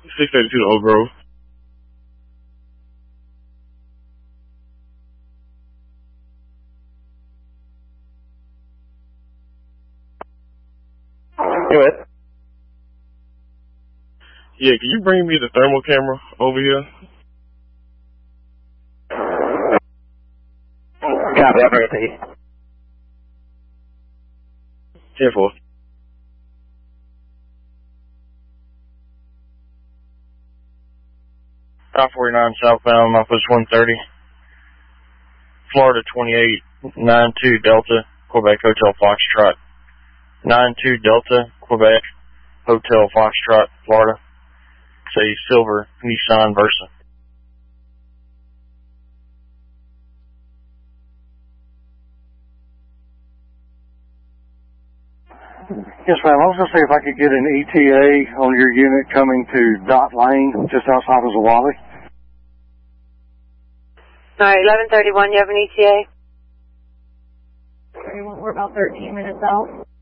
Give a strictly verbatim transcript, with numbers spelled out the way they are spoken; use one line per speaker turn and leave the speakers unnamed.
six eighty-two to Oak Grove.
Go ahead.
Yeah, can you bring me the thermal camera over here?
Copy, I'll bring it to you.
ten four. five forty-nine southbound, Northwest one thirty. Florida twenty-eight, nine two Delta, Quebec Hotel Foxtrot. nine two Delta, Quebec Hotel Foxtrot, Florida. It's a silver Nissan Versa.
Yes, ma'am. I was going to see if I could get an E T A on your unit coming to Dot Lane, just outside of Zawali.
All right, eleven thirty-one, you have an E T A?
We're about thirteen minutes out.